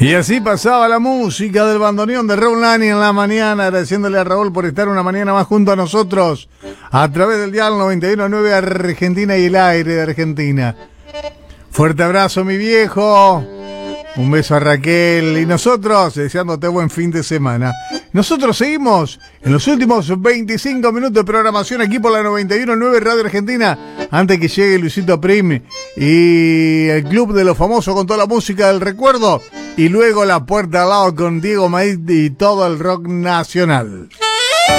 Y así pasaba la música del bandoneón de Raúl Nani en la mañana, agradeciéndole a Raúl por estar una mañana más junto a nosotros a través del dial 91.9 Argentina y el aire de Argentina. Fuerte abrazo, mi viejo. Un beso a Raquel y nosotros deseándote buen fin de semana. Nosotros seguimos en los últimos 25 minutos de programación aquí por la 91.9 Radio Argentina, antes que llegue Luisito Prim y el Club de los Famosos con toda la música del recuerdo, y luego La Puerta al Lado con Diego Maíz y todo el rock nacional.